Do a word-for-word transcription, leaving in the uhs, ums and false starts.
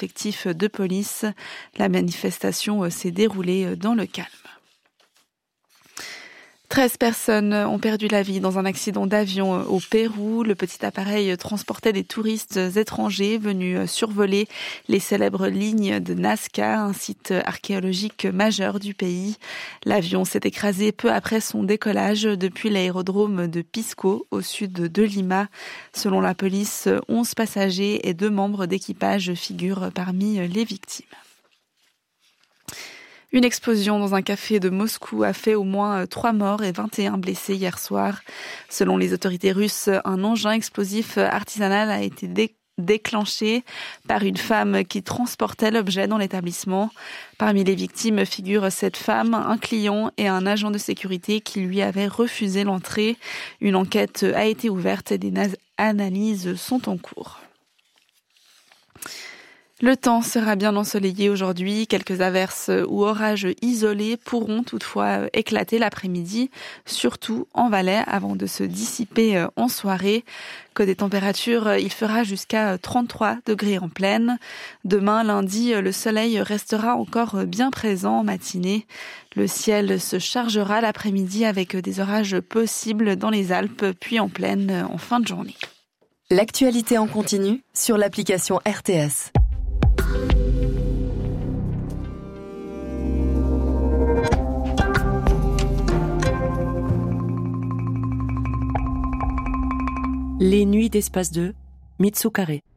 effectifs de police. La manifestation s'est déroulée dans le calme. treize personnes ont perdu la vie dans un accident d'avion au Pérou. Le petit appareil transportait des touristes étrangers venus survoler les célèbres lignes de Nazca, un site archéologique majeur du pays. L'avion s'est écrasé peu après son décollage depuis l'aérodrome de Pisco, au sud de Lima. Selon la police, onze passagers et deux membres d'équipage figurent parmi les victimes. Une explosion dans un café de Moscou a fait au moins trois morts et vingt et un blessés hier soir. Selon les autorités russes, un engin explosif artisanal a été dé- déclenché par une femme qui transportait l'objet dans l'établissement. Parmi les victimes figurent cette femme, un client et un agent de sécurité qui lui avait refusé l'entrée. Une enquête a été ouverte et des na- analyses sont en cours. Le temps sera bien ensoleillé aujourd'hui. Quelques averses ou orages isolés pourront toutefois éclater l'après-midi, surtout en Valais, avant de se dissiper en soirée. Côté température, il fera jusqu'à trente-trois degrés en pleine. Demain, lundi, le soleil restera encore bien présent en matinée. Le ciel se chargera l'après-midi avec des orages possibles dans les Alpes, puis en plaine en fin de journée. L'actualité en continu sur l'application R T S. Les nuits d'Espace deux, Mitsukare.